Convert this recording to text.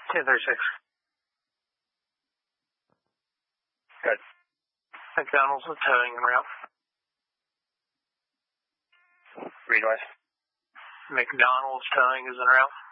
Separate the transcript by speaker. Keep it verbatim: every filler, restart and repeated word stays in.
Speaker 1: ten thirty-six.
Speaker 2: Good.
Speaker 1: McDonald's towing en route.
Speaker 2: Read wise.
Speaker 1: McDonald's towing is en route.